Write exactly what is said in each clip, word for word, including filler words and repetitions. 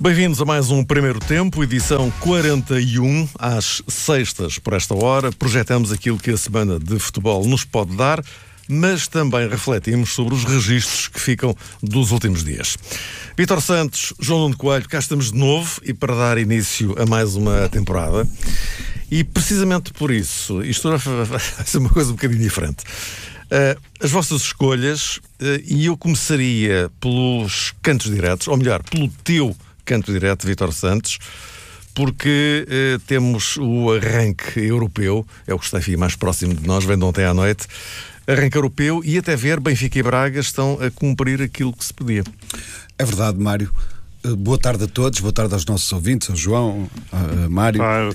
Bem-vindos a mais um Primeiro Tempo, edição quarenta e um, às sextas por esta hora. Projetamos aquilo que a semana de futebol nos pode dar, mas também refletimos sobre os registros que ficam dos últimos dias. Vítor Santos, João Nuno Coelho, cá estamos de novo e para dar início a mais uma temporada. E precisamente por isso, isto vai ser uma coisa um bocadinho diferente. Uh, as vossas escolhas, uh, e eu começaria pelos cantos diretos, ou melhor, pelo teu canto direto, Vítor Santos, porque uh, temos o arranque europeu, é o que está enfim, mais próximo de nós, vem de ontem à noite, arranque europeu, e até ver Benfica e Braga estão a cumprir aquilo que se pedia. É verdade, Mário. Uh, boa tarde a todos, boa tarde aos nossos ouvintes, ao João, a, a Mário. Ah,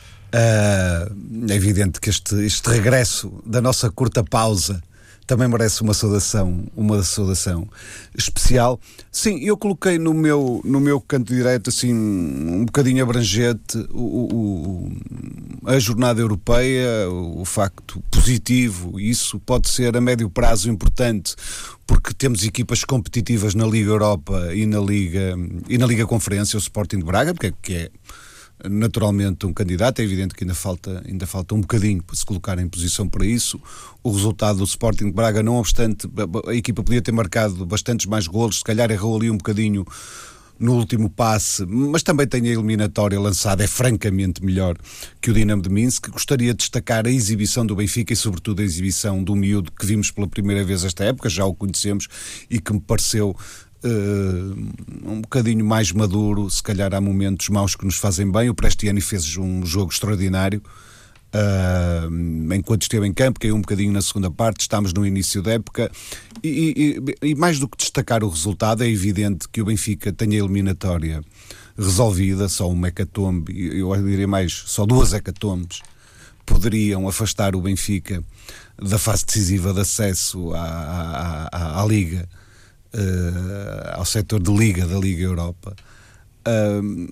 Uh, é evidente que este, este regresso da nossa curta pausa também merece uma saudação, uma saudação especial. Sim, eu coloquei no meu, no meu canto direito assim, um bocadinho abrangente o, o, a jornada europeia, o facto positivo. Isso pode ser a médio prazo importante, porque temos equipas competitivas na Liga Europa e na Liga, e na Liga Conferência, o Sporting de Braga, porque é, que é naturalmente um candidato. É evidente que ainda falta, ainda falta um bocadinho para se colocar em posição para isso. O resultado do Sporting de Braga, não obstante, a equipa podia ter marcado bastantes mais golos, se calhar errou ali um bocadinho no último passe, mas também tem a eliminatória lançada, é francamente melhor que o Dinamo de Minsk. Gostaria de destacar a exibição do Benfica e sobretudo a exibição do miúdo que vimos pela primeira vez esta época, já o conhecemos, e que me pareceu Uh, um bocadinho mais maduro. Se calhar há momentos maus que nos fazem bem. O Prestiani fez um jogo extraordinário uh, enquanto esteve em campo, caiu um bocadinho na segunda parte. Estamos no início da época e, e, e mais do que destacar o resultado, é evidente que o Benfica tem a eliminatória resolvida. Só uma hecatombe, eu diria mais, só duas hecatombes poderiam afastar o Benfica da fase decisiva de acesso à, à, à, à Liga, Uh, ao setor de Liga, da Liga Europa. Uh,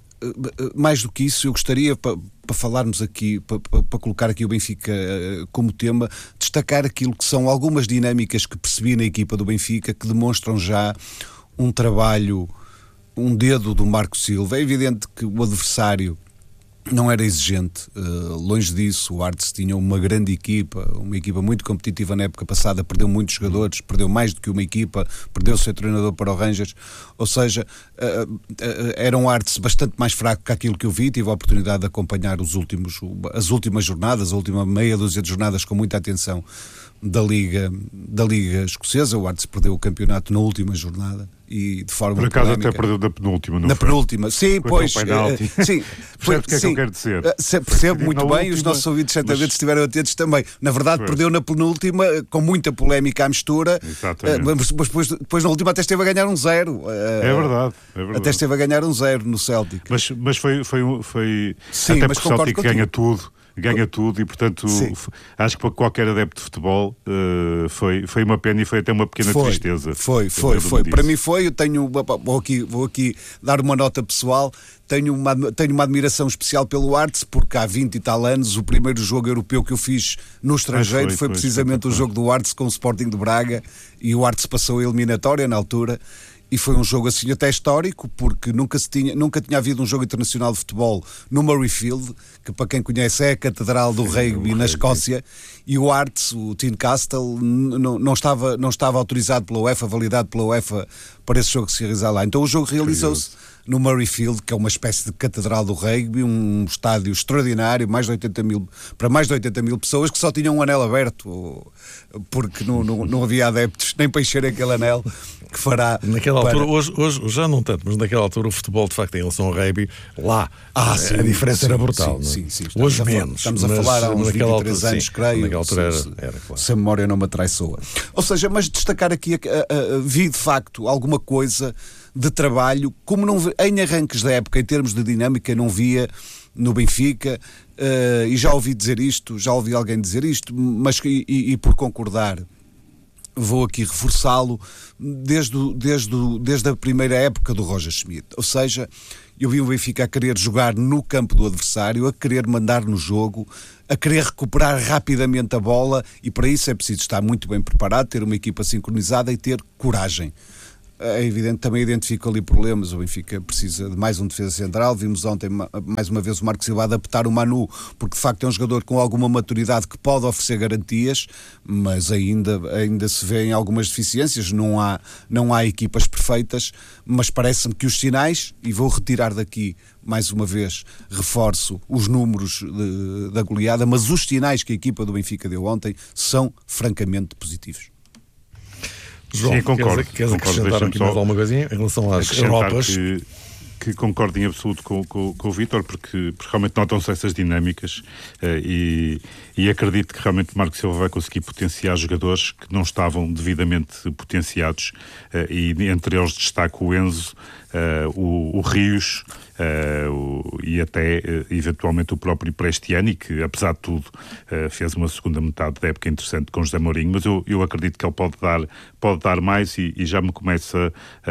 uh, mais do que isso, eu gostaria, para pa falarmos aqui, para pa, pa colocar aqui o Benfica uh, como tema, destacar aquilo que são algumas dinâmicas que percebi na equipa do Benfica, que demonstram já um trabalho, um dedo do Marco Silva. É evidente que o adversário não era exigente, uh, longe disso. O Arts tinha uma grande equipa, uma equipa muito competitiva na época passada, perdeu muitos jogadores, perdeu mais do que uma equipa, perdeu o seu treinador para o Rangers, ou seja, uh, uh, era um Arts bastante mais fraco que aquilo que eu vi. Tive a oportunidade de acompanhar os últimos, as últimas jornadas, a última meia dúzia de jornadas com muita atenção da Liga, da Liga Escocesa. O Arts perdeu o campeonato na última jornada e de forma por acaso polémica. Até perdeu na penúltima, não na foi? penúltima, sim, foi pois, uh, sim, percebe o que é que eu quero dizer? Uh, percebo muito bem, última, os nossos ouvintes certamente mas... estiveram atentos também. Na verdade, foi. Perdeu na penúltima, com muita polémica à mistura, uh, mas, mas depois, depois na última até esteve a ganhar um zero. Uh, é, verdade, é verdade. Até esteve a ganhar um zero no Celtic. Mas, mas foi, foi, foi sim, até mas porque o Celtic contigo. ganha tudo. Ganha tudo e, portanto, Sim. acho que para qualquer adepto de futebol uh, foi, foi uma pena e foi até uma pequena foi, tristeza. Foi, foi, foi. Para mim foi. Eu tenho, vou aqui, vou aqui dar uma nota pessoal. Tenho uma, tenho uma admiração especial pelo Arts, porque há vinte e tal anos o primeiro jogo europeu que eu fiz no estrangeiro foi, foi precisamente foi, foi, foi. o jogo do Arts com o Sporting de Braga, e o Arts passou a eliminatória na altura. E foi um jogo assim até histórico, porque nunca, se tinha, nunca tinha havido um jogo internacional de futebol no Murrayfield, que para quem conhece é a catedral do rugby na Escócia, e o Arts, o Tynecastle, n- não, estava, não estava autorizado pela UEFA, validado pela UEFA para esse jogo se realizar lá. Então o jogo realizou-se no Murrayfield, que é uma espécie de catedral do rugby, um estádio extraordinário, mais de oitenta mil, para mais de oitenta mil pessoas, que só tinham um anel aberto, porque não, não, não havia adeptos nem para encher aquele anel que fará. Naquela para... altura, hoje, hoje já não tanto, mas naquela altura o futebol, de facto, em relação ao rugby, lá ah, sim, a diferença sim, era brutal. Sim, sim, sim, hoje a menos. Estamos a falar há uns vinte e três anos, sim, creio. Naquela altura se, era, era claro. Se a memória não me atraiçoa. Ou seja, mas destacar aqui, a, a, a, vi de facto alguma coisa de trabalho, como não em arranques da época, em termos de dinâmica, não via no Benfica, uh, e já ouvi dizer isto, já ouvi alguém dizer isto, mas e, e, e por concordar, vou aqui reforçá-lo, desde, desde, desde a primeira época do Roger Schmidt. Ou seja, eu vi o Benfica a querer jogar no campo do adversário, a querer mandar no jogo, a querer recuperar rapidamente a bola, e para isso é preciso estar muito bem preparado, ter uma equipa sincronizada e ter coragem. é evidente, também identifica ali problemas. O Benfica precisa de mais um defesa central. Vimos ontem, mais uma vez, o Marco Silva adaptar o Manu, porque de facto é um jogador com alguma maturidade que pode oferecer garantias, mas ainda, ainda se vêem algumas deficiências. Não há, não há equipas perfeitas, mas parece-me que os sinais, e vou retirar daqui, mais uma vez, reforço os números de, da goleada, mas os sinais que a equipa do Benfica deu ontem são francamente positivos. João, sim, concordo. Queres, queres concordo, acrescentar aqui mais alguma coisinha em relação às Europas? Que, que concordo em absoluto com, com, com o Vítor, porque, porque realmente notam-se essas dinâmicas uh, e, e acredito que realmente Marco Silva vai conseguir potenciar jogadores que não estavam devidamente potenciados uh, e entre eles destaco o Enzo, uh, o, o Rios uh, o, e até uh, eventualmente o próprio Prestiani, que apesar de tudo uh, fez uma segunda metade da época interessante com José Mourinho, mas eu, eu acredito que ele pode dar, pode dar mais e, e já me começa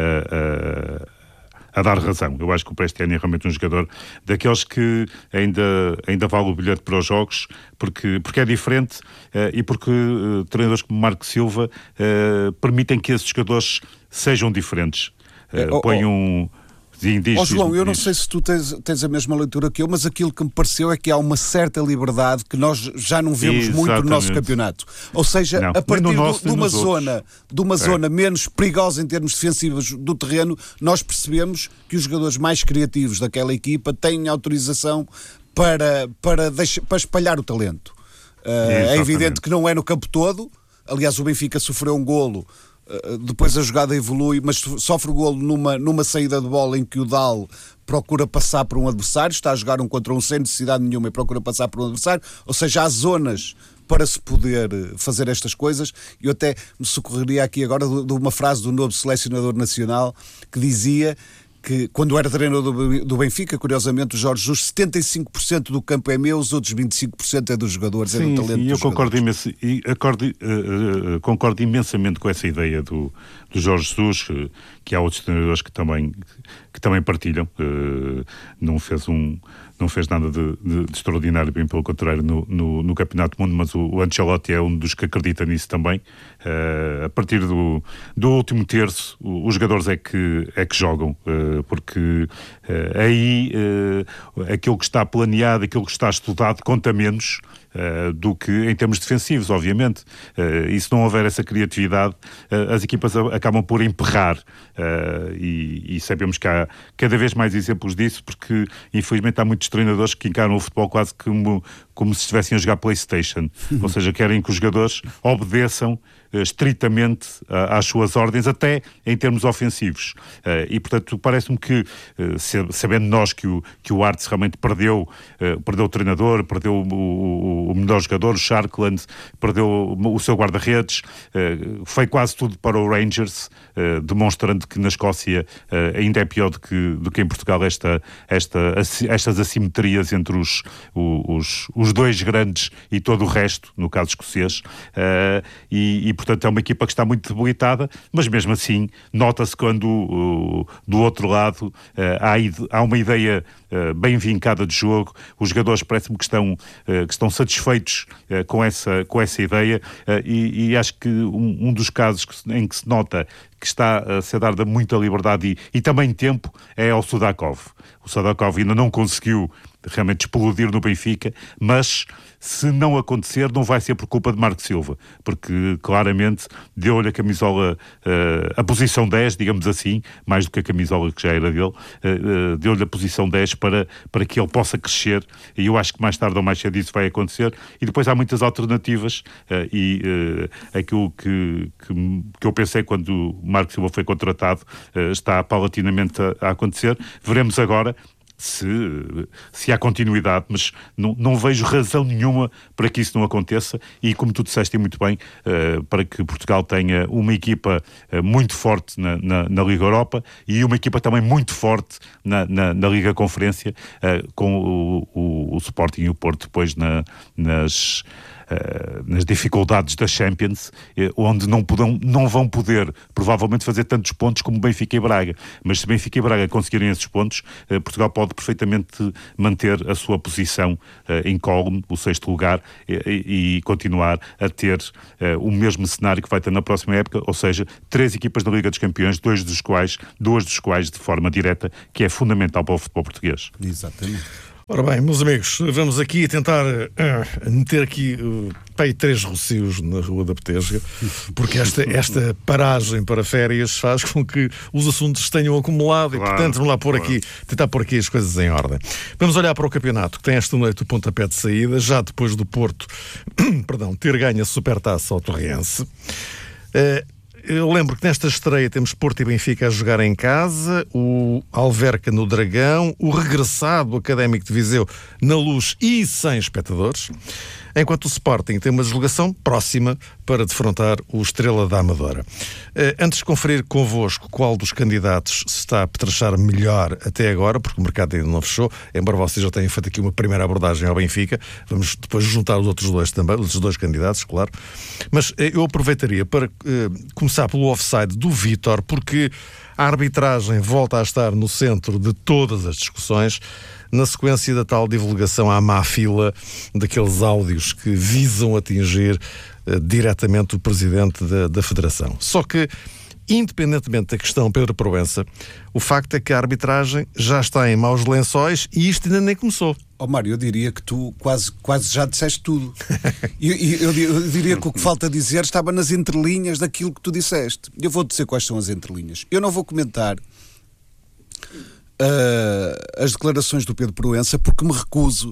a... Uh, uh, a dar razão. Eu acho que o Prestiani é realmente um jogador daqueles que ainda, ainda vale o bilhete para os jogos, porque, porque é diferente uh, e porque uh, treinadores como Marco Silva uh, permitem que esses jogadores sejam diferentes. Uh, é, oh, põem um... Diz, oh, João, diz, eu não diz. sei se tu tens, tens a mesma leitura que eu, mas aquilo que me pareceu é que há uma certa liberdade que nós já não vemos Exatamente. muito no nosso campeonato. Ou seja, não, a partir do, de uma, zona, de uma é. zona menos perigosa em termos defensivos do terreno, nós percebemos que os jogadores mais criativos daquela equipa têm autorização para, para, deixar, para espalhar o talento. Uh, é evidente que não é no campo todo. Aliás, o Benfica sofreu um golo. Uh, depois a jogada evolui, mas sofre o golo numa, numa saída de bola em que o Dal procura passar por um adversário, está a jogar um contra um sem necessidade nenhuma e procura passar por um adversário, ou seja, há zonas para se poder fazer estas coisas. Eu até me socorreria aqui agora de uma frase do novo selecionador nacional que dizia que quando era treinador do Benfica, curiosamente, o Jorge Jesus, setenta e cinco por cento do campo é meu, os outros vinte e cinco por cento é dos jogadores, sim, é do talento sim, dos eu concordo, jogadores. Imenso, e acordo, uh, uh, concordo imensamente com essa ideia do, do Jorge Jesus, uh, que há outros treinadores que também, que também partilham. Uh, não fez um... não fez nada de, de, de extraordinário, bem pelo contrário, no, no, no Campeonato do Mundo, mas o, o Ancelotti é um dos que acredita nisso também. Uh, a partir do, do último terço, o, os jogadores é que, é que jogam, uh, porque uh, aí uh, aquilo que está planeado, aquilo que está estudado, conta menos Uh, do que em termos defensivos, obviamente. Uh, e se não houver essa criatividade, uh, as equipas a, acabam por emperrar. Uh, e, e sabemos que há cada vez mais exemplos disso, porque infelizmente há muitos treinadores que encaram o futebol quase como, como se estivessem a jogar PlayStation. Ou seja, querem que os jogadores obedeçam uh, estritamente uh, às suas ordens, até em termos ofensivos. Uh, e, portanto, parece-me que, uh, sabendo nós que o, que o Arts realmente perdeu, uh, perdeu o treinador, perdeu o, o, o melhor jogador, o Sharkland, perdeu o, o seu guarda-redes, uh, foi quase tudo para o Rangers, uh, demonstrando que na Escócia uh, ainda é pior do que, do que em Portugal esta, esta, estas assimetrias entre os, os, os dois grandes e todo o resto, no caso escocês, uh, e, e portanto é uma equipa que está muito debilitada, mas mesmo assim nota-se quando uh, do outro lado uh, há, há uma ideia uh, bem vincada de jogo, os jogadores parece-me que estão, uh, que estão satisfeitos uh, com, essa, com essa ideia, uh, e, e acho que um, um dos casos que, em que se nota que está a ser dada muita liberdade e, e também tempo é ao Sudakov. O Sudakov ainda não conseguiu realmente explodir no Benfica, mas se não acontecer não vai ser por culpa de Marco Silva, porque claramente deu-lhe a camisola, uh, a posição dez, digamos assim, mais do que a camisola que já era dele, uh, uh, deu-lhe a posição dez para, para que ele possa crescer, e eu acho que mais tarde ou mais cedo isso vai acontecer, e depois há muitas alternativas, uh, e uh, aquilo que, que, que eu pensei quando Marco Silva foi contratado uh, está paulatinamente a, a acontecer. Veremos agora Se, se há continuidade, mas não, não vejo razão nenhuma para que isso não aconteça, e como tu disseste muito bem, uh, para que Portugal tenha uma equipa uh, muito forte na, na, na Liga Europa e uma equipa também muito forte na, na, na Liga Conferência, uh, com o, o, o Sporting e o Porto depois na, nas, uh, nas dificuldades da Champions, uh, onde não, podam, não vão poder, provavelmente, fazer tantos pontos como Benfica e Braga. Mas se Benfica e Braga conseguirem esses pontos, uh, Portugal pode perfeitamente manter a sua posição uh, incólume, o sexto lugar, e, e continuar a ter uh, o mesmo cenário que vai ter na próxima época, ou seja, três equipas da Liga dos Campeões, dois dos quais, duas dos quais de forma direta, que é fundamental para o futebol português. Exatamente. Ora bem, meus amigos, vamos aqui tentar uh, meter aqui uh, pai, três rocios na Rua da Petesga, porque esta, esta paragem para férias faz com que os assuntos tenham acumulado, claro, e, portanto, vamos lá pôr claro. aqui, tentar pôr aqui as coisas em ordem. Vamos olhar para o campeonato, que tem esta noite o pontapé de saída, já depois do Porto perdão, ter ganho a Supertaça ao Torrense. Uh, Eu lembro que nesta estreia temos Porto e Benfica a jogar em casa, o Alverca no Dragão, o regressado Académico de Viseu na Luz e sem espectadores, enquanto o Sporting tem uma deslocação próxima para defrontar o Estrela da Amadora. Antes de conferir convosco qual dos candidatos se está a petrechar melhor até agora, porque o mercado ainda não fechou, embora vocês já tenham feito aqui uma primeira abordagem ao Benfica, vamos depois juntar os outros dois também, os outros dois candidatos, claro, mas eu aproveitaria para eh, começar pelo offside do Vítor, porque a arbitragem volta a estar no centro de todas as discussões, na sequência da tal divulgação à má fila daqueles áudios que visam atingir uh, diretamente o presidente da, da Federação. Só que, independentemente da questão Pedro Proença, o facto é que a arbitragem já está em maus lençóis e isto ainda nem começou. Oh, Mário, eu diria que tu quase, quase já disseste tudo. E eu, eu, eu diria que o que falta dizer estava nas entrelinhas daquilo que tu disseste. Eu vou dizer quais são as entrelinhas. Eu não vou comentar uh, as declarações do Pedro Proença porque me recuso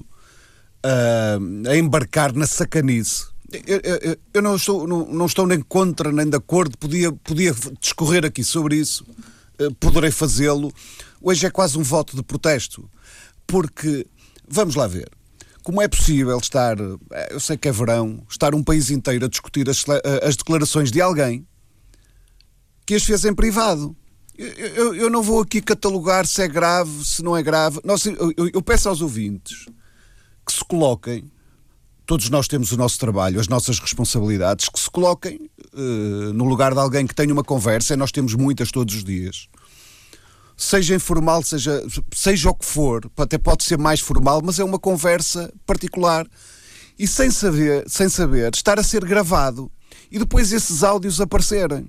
uh, a embarcar na sacanice. Eu, eu, eu não, estou, não, não estou nem contra nem de acordo, podia, podia discorrer aqui sobre isso, uh, poderei fazê-lo. Hoje é quase um voto de protesto, porque, vamos lá ver, como é possível estar, eu sei que é verão, estar um país inteiro a discutir as, as declarações de alguém que as fez em privado. Eu, eu, eu não vou aqui catalogar se é grave, se não é grave. Nós, eu, eu peço aos ouvintes que se coloquem, todos nós temos o nosso trabalho, as nossas responsabilidades, que se coloquem uh, no lugar de alguém que tenha uma conversa, e nós temos muitas todos os dias, seja informal, seja, seja o que for, até pode ser mais formal, mas é uma conversa particular, e sem saber, sem saber, estar a ser gravado, e depois esses áudios aparecerem.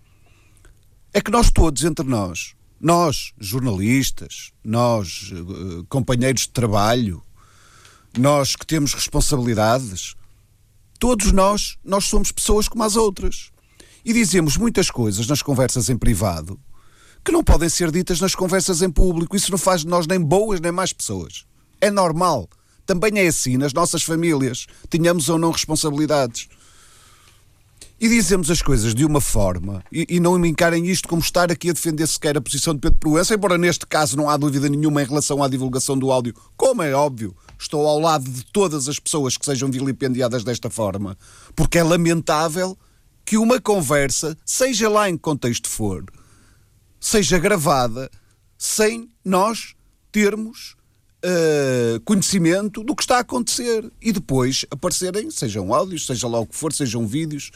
É que nós todos, entre nós, nós, jornalistas, nós, uh, companheiros de trabalho, nós que temos responsabilidades, todos nós, nós somos pessoas como as outras. E dizemos muitas coisas nas conversas em privado que não podem ser ditas nas conversas em público. Isso não faz de nós nem boas nem más pessoas. É normal. Também é assim nas nossas famílias, tenhamos ou não responsabilidades. E dizemos as coisas de uma forma, e, e não me encarem isto como estar aqui a defender sequer a posição de Pedro Proença, embora neste caso não há dúvida nenhuma em relação à divulgação do áudio, como é óbvio, estou ao lado de todas as pessoas que sejam vilipendiadas desta forma, porque é lamentável que uma conversa, seja lá em que contexto for, seja gravada sem nós termos uh, conhecimento do que está a acontecer e depois aparecerem, sejam áudios, seja lá o que for, sejam vídeos.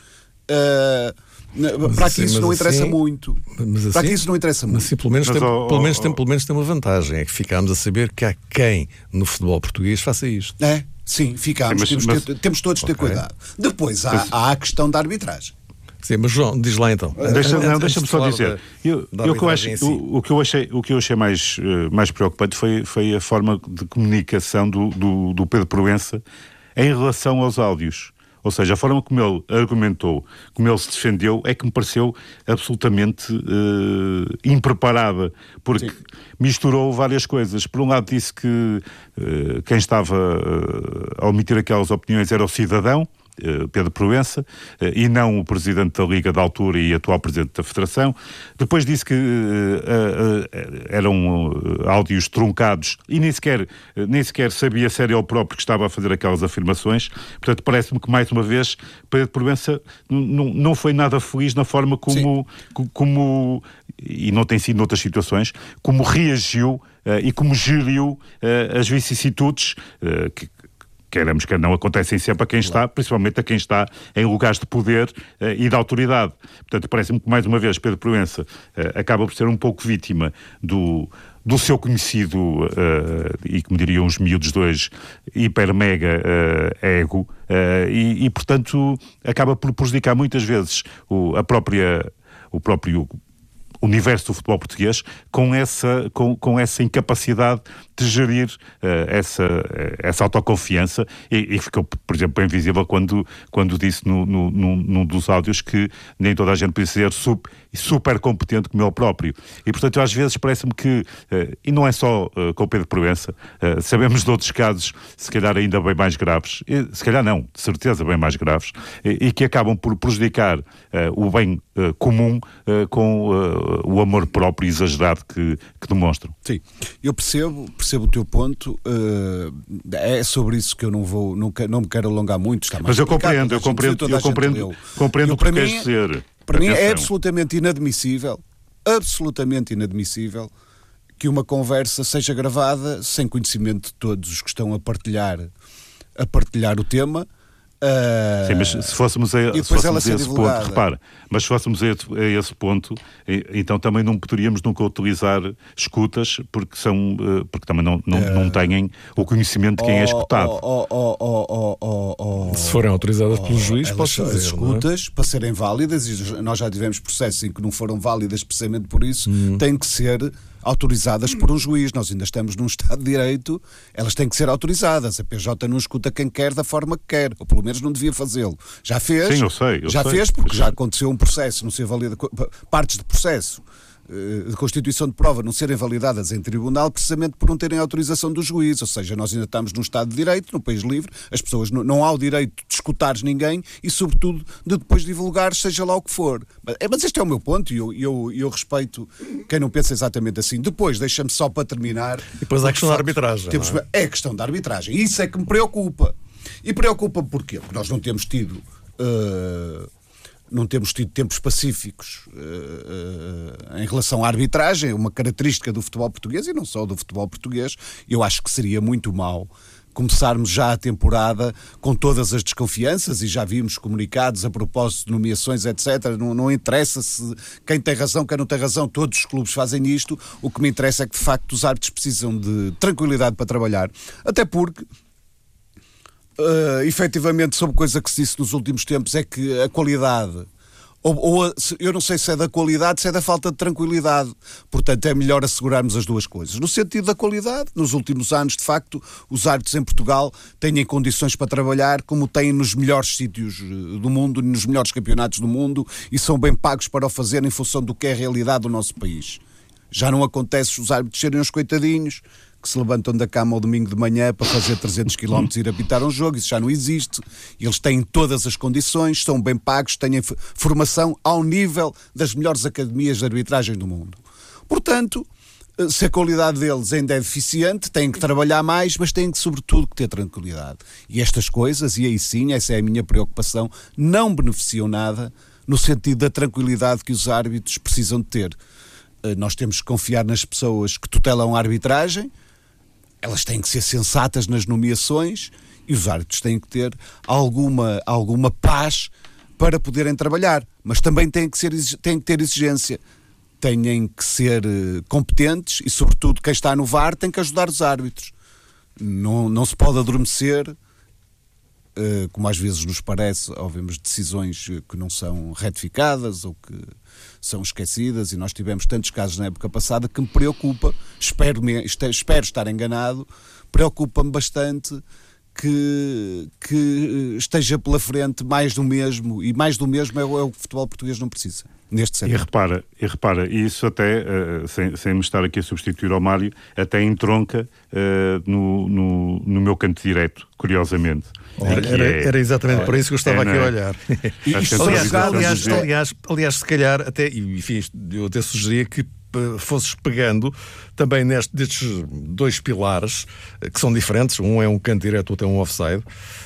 Uh, para assim, que isso não interessa assim, muito. Assim, para que isso não interessa muito. Assim, pelo menos, mas, tem, oh, pelo, menos oh, tem, pelo menos tem uma vantagem, é que ficámos a saber que há quem no futebol português faça isto. É, sim, ficámos. Sim, mas, temos, mas, ter, temos todos de ter okay. cuidado. Depois há, mas, há a questão da arbitragem. Sim, mas João, diz lá então. Deixa, não, deixa-me só dizer. Da, eu, da eu, que eu acho, si. o, o que eu achei, o que eu achei mais, uh, mais preocupante foi, foi a forma de comunicação do, do, do Pedro Proença em relação aos áudios. Ou seja, a forma como ele argumentou, como ele se defendeu, é que me pareceu absolutamente uh, impreparada, porque Sim. misturou várias coisas. Por um lado disse que uh, quem estava uh, a omitir aquelas opiniões era o cidadão, Pedro Proença, e não o Presidente da Liga da altura e atual Presidente da Federação. Depois disse que uh, uh, eram uh, áudios truncados e nem sequer, uh, nem sequer sabia se era ele próprio que estava a fazer aquelas afirmações. Portanto, parece-me que, mais uma vez, Pedro Proença n- não foi nada feliz na forma como, co- como, e não tem sido noutras situações, como reagiu uh, e como geriu uh, as vicissitudes uh, que queremos que não acontecem sempre a quem está, principalmente a quem está em lugares de poder uh, e de autoridade. Portanto, parece-me que, mais uma vez, Pedro Proença uh, acaba por ser um pouco vítima do, do seu conhecido, uh, e como diriam os miúdos dois, hiper-mega uh, ego, uh, e, e, portanto, acaba por prejudicar muitas vezes o, a própria, o próprio universo do futebol português com essa, com, com essa incapacidade de gerir uh, essa, essa autoconfiança e, e ficou, por exemplo, bem visível quando, quando disse no, no, num, num dos áudios que nem toda a gente precisa ser super, super competente como ele próprio. E, portanto, às vezes parece-me que, uh, e não é só uh, com o Pedro Proença, uh, sabemos de outros casos, se calhar ainda bem mais graves, e, se calhar não, de certeza bem mais graves, e, e que acabam por prejudicar uh, o bem uh, comum uh, com uh, o amor próprio exagerado que, que demonstram. Sim, eu percebo, percebo o teu ponto, uh, é sobre isso que eu não vou, não, não me quero alongar muito, está mais Mas eu compreendo, eu compreendo, eu compreendo, compreendo o que queres dizer. Para mim é absolutamente inadmissível, absolutamente inadmissível que uma conversa seja gravada sem conhecimento de todos os que estão a partilhar, a partilhar o tema. Uh, Sim, mas se fôssemos a, se fôssemos a esse ponto, repara, mas se fôssemos a, a esse ponto, então também não poderíamos nunca utilizar escutas, porque são, porque também não, não, uh, não têm o conhecimento de quem oh, é escutado. Oh, oh, oh, oh, oh, oh, se forem autorizadas oh, pelo juiz, pode fazer. As escutas, é? Para serem válidas, e nós já tivemos processos em que não foram válidas precisamente por isso, hum. têm que ser autorizadas por um juiz. Nós ainda estamos num Estado de Direito, elas têm que ser autorizadas. A P J não escuta quem quer da forma que quer, ou pelo menos não devia fazê-lo. Já fez? Sim, eu sei. Eu já sei. fez, porque já aconteceu um processo, não ser valida, partes de processo de constituição de prova não serem validadas em tribunal precisamente por não terem autorização do juiz. Ou seja, nós ainda estamos num Estado de Direito, num país livre, as pessoas não, não há o direito de escutares ninguém e, sobretudo, de depois divulgar seja lá o que for. Mas, mas este é o meu ponto e eu, eu, eu respeito quem não pensa exatamente assim. Depois, deixa-me só para terminar... E depois há a questão da arbitragem. Temos, é? é a questão da arbitragem. E isso é que me preocupa. E preocupa porquê? Porque nós não temos tido... Uh, não temos tido tempos pacíficos uh, uh, em relação à arbitragem, uma característica do futebol português e não só do futebol português. Eu acho que seria muito mau começarmos já a temporada com todas as desconfianças, e já vimos comunicados a propósito de nomeações, etcétera. Não, não interessa se quem tem razão, quem não tem razão, todos os clubes fazem isto. O que me interessa é que, de facto, os árbitros precisam de tranquilidade para trabalhar, até porque Uh, efetivamente, sobre coisa que se disse nos últimos tempos, é que a qualidade, ou, ou a, eu não sei se é da qualidade, se é da falta de tranquilidade. Portanto, é melhor assegurarmos as duas coisas. No sentido da qualidade, nos últimos anos, de facto, os árbitros em Portugal têm condições para trabalhar como têm nos melhores sítios do mundo, nos melhores campeonatos do mundo, e são bem pagos para o fazer em função do que é a realidade do nosso país. Já não acontece os árbitros serem uns coitadinhos que se levantam da cama ao domingo de manhã para fazer trezentos quilómetros e ir apitar um jogo. Isso já não existe. Eles têm todas as condições, são bem pagos, têm formação ao nível das melhores academias de arbitragem do mundo. Portanto, se a qualidade deles ainda é deficiente, têm que trabalhar mais, mas têm que, sobretudo, que ter tranquilidade. E estas coisas, e aí sim, essa é a minha preocupação, não beneficiam nada no sentido da tranquilidade que os árbitros precisam de ter. Nós temos que confiar nas pessoas que tutelam a arbitragem. Elas têm que ser sensatas nas nomeações e os árbitros têm que ter alguma, alguma paz para poderem trabalhar. Mas também têm que, ser, têm que ter exigência. Têm que ser competentes e, sobretudo, quem está no V A R tem que ajudar os árbitros. Não, não se pode adormecer, como às vezes nos parece, ao vermos decisões que não são retificadas ou que são esquecidas, e nós tivemos tantos casos na época passada que me preocupa, espero, espero estar enganado, preocupa-me bastante que, que esteja pela frente mais do mesmo, e mais do mesmo é o, é o que o futebol português não precisa, neste setor. E repara, e repara, e isso até, uh, sem, sem me estar aqui a substituir ao Mário, até entronca uh, no, no, no meu canto direto, curiosamente. Era, era, é, era exatamente é, por isso que eu estava é, aqui a olhar. E, aliás, aliás, aliás, aliás, se calhar, até, enfim, eu até sugeria que fosses pegando também neste, destes dois pilares que são diferentes, um é um canto direto, outro é um offside.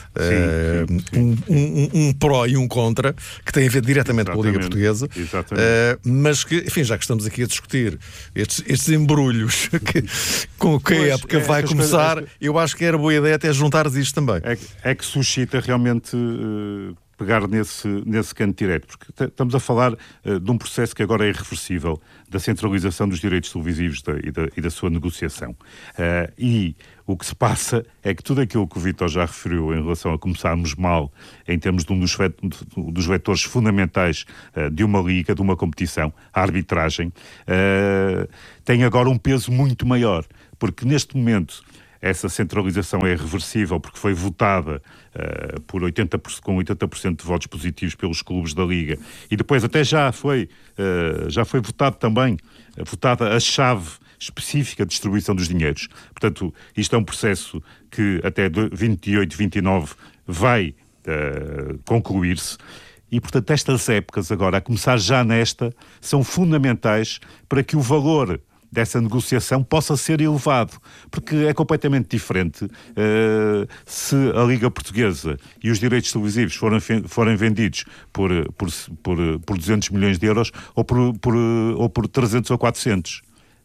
Sim, sim, sim. Um, um, um pró e um contra, que tem a ver diretamente Exatamente. com a Liga Portuguesa, uh, mas que, enfim, já que estamos aqui a discutir estes, estes embrulhos que, com que a época é, vai começar, coisas, eu acho que era boa ideia até juntares isto também. É, é que suscita realmente uh, pegar nesse, nesse canto direto, porque estamos a falar uh, de um processo que agora é irreversível, da centralização dos direitos televisivos da, e, da, e da sua negociação. Uh, e o que se passa é que tudo aquilo que o Vítor já referiu em relação a começarmos mal em termos de um dos, vet- dos vetores fundamentais uh, de uma liga, de uma competição, a arbitragem, uh, tem agora um peso muito maior, porque neste momento essa centralização é irreversível porque foi votada uh, por oitenta por cento, com oitenta por cento de votos positivos pelos clubes da Liga e depois até já foi, uh, já foi votado também, uh, votada a chave específica de distribuição dos dinheiros. Portanto, isto é um processo que até vinte e oito, vinte e nove vai uh, concluir-se. E, portanto, estas épocas agora, a começar já nesta, são fundamentais para que o valor dessa negociação possa ser elevado, porque é completamente diferente uh, se a Liga Portuguesa e os direitos televisivos forem, forem vendidos por, por, por, por duzentos milhões de euros ou por, por, ou por trezentos ou quatrocentos.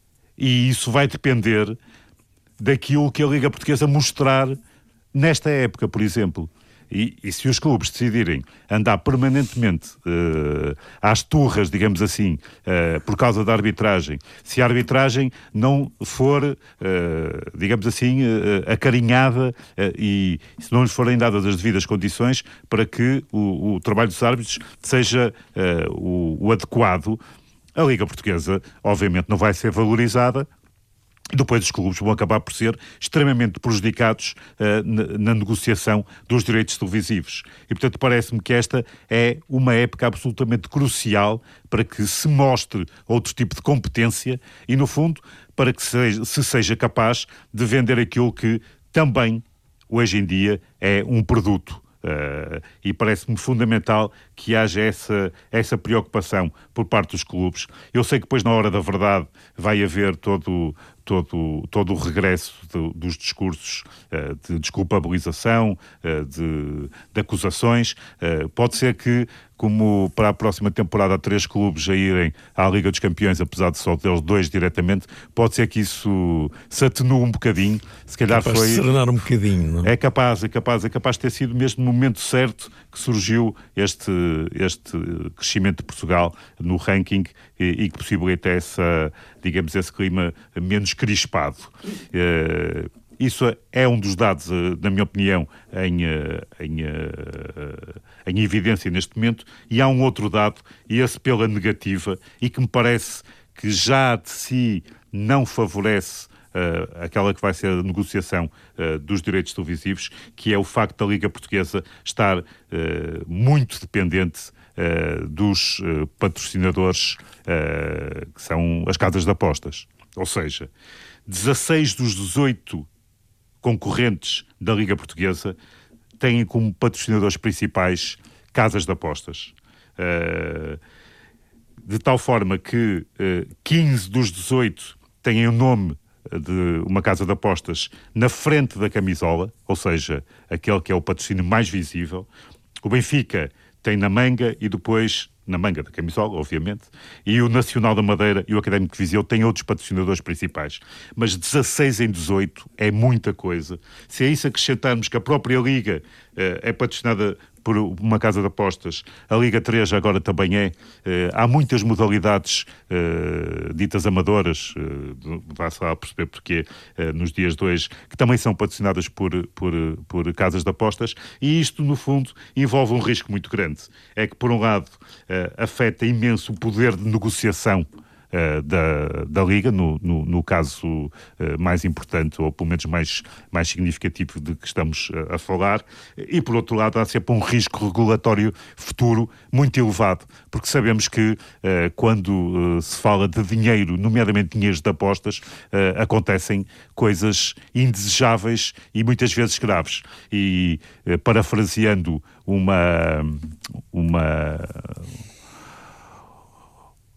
E isso vai depender daquilo que a Liga Portuguesa mostrar nesta época, por exemplo. E, e se os clubes decidirem andar permanentemente uh, às turras, digamos assim, uh, por causa da arbitragem, se a arbitragem não for, uh, digamos assim, uh, acarinhada uh, e se não lhes forem dadas as devidas condições para que o, o trabalho dos árbitros seja uh, o, o adequado, a Liga Portuguesa, obviamente, não vai ser valorizada. Depois os clubes vão acabar por ser extremamente prejudicados uh, na, na negociação dos direitos televisivos. E, portanto, parece-me que esta é uma época absolutamente crucial para que se mostre outro tipo de competência e, no fundo, para que se, se seja capaz de vender aquilo que também, hoje em dia, é um produto. Uh, e parece-me fundamental que haja essa, essa preocupação por parte dos clubes. Eu sei que depois, na hora da verdade, vai haver todo, todo, todo o regresso de, dos discursos uh, de desculpabilização, uh, de, de acusações. Uh, pode ser que, como para a próxima temporada há três clubes a irem à Liga dos Campeões, apesar de só ter dois diretamente, pode ser que isso se atenue um bocadinho. Se calhar capaz foi... de serenar um bocadinho, não? É capaz, é capaz, é capaz de ter sido mesmo no momento certo que surgiu este, este crescimento de Portugal no ranking e, e que possibilita essa, digamos, esse clima menos crispado. Uh, Isso é um dos dados, na minha opinião, em, em, em evidência neste momento, e há um outro dado, e esse pela negativa, e que me parece que já de si não favorece uh, aquela que vai ser a negociação uh, dos direitos televisivos, que é o facto da Liga Portuguesa estar uh, muito dependente uh, dos uh, patrocinadores, uh, que são as casas de apostas. Ou seja, dezasseis dos dezoito concorrentes da Liga Portuguesa têm como patrocinadores principais casas de apostas. Uh, de tal forma que uh, quinze dos dezoito têm o nome de uma casa de apostas na frente da camisola, ou seja, aquele que é o patrocínio mais visível. O Benfica tem na manga e depois... na manga da camisola, obviamente, e o Nacional da Madeira e o Académico de Viseu têm outros patrocinadores principais. Mas dezasseis em dezoito é muita coisa. Se a isso acrescentarmos que a própria Liga uh, é patrocinada por uma casa de apostas, a Liga três agora também é, uh, há muitas modalidades uh, ditas amadoras, uh, vá-se lá a perceber porque uh, nos dias de hoje, que também são patrocinadas por, por, por casas de apostas, e isto, no fundo, envolve um risco muito grande. É que, por um lado, uh, afeta imenso o poder de negociação Uh, da, da Liga, no, no, no caso uh, mais importante, ou pelo menos mais, mais significativo de que estamos uh, a falar, e por outro lado há sempre um risco regulatório futuro muito elevado, porque sabemos que uh, quando uh, se fala de dinheiro, nomeadamente dinheiros de apostas, uh, acontecem coisas indesejáveis e muitas vezes graves. E uh, parafraseando uma... uma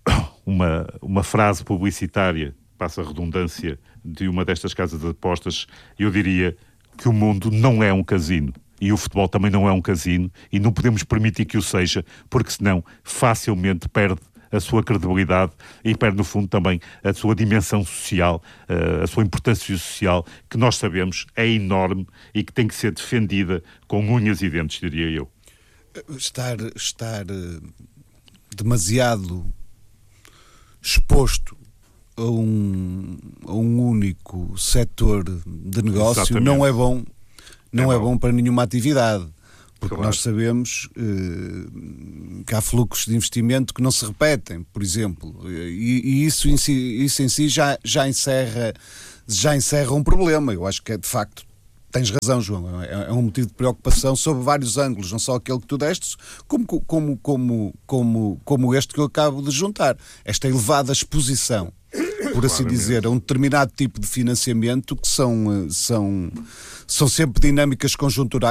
uma, uma frase publicitária, passa a redundância, de uma destas casas de apostas, eu diria que o mundo não é um casino. E o futebol também não é um casino, e não podemos permitir que o seja, porque senão facilmente perde a sua credibilidade e perde, no fundo, também a sua dimensão social, a sua importância social, que nós sabemos é enorme e que tem que ser defendida com unhas e dentes, diria eu. Estar, estar demasiado exposto a um, a um único setor de negócio Exatamente. não é bom, não é, é bom para nenhuma atividade. Porque claro. nós sabemos uh, que há fluxos de investimento que não se repetem, por exemplo, e, e isso, em si, isso em si já, já, encerra, já encerra um problema. Eu acho que é, de facto, tens razão, João, é, é um motivo de preocupação sobre vários ângulos, não só aquele que tu destes, como, como, como, como, como este que eu acabo de juntar. Esta elevada exposição, por assim dizer, a um determinado tipo de financiamento que são, são, são sempre dinâmicas conjunturais.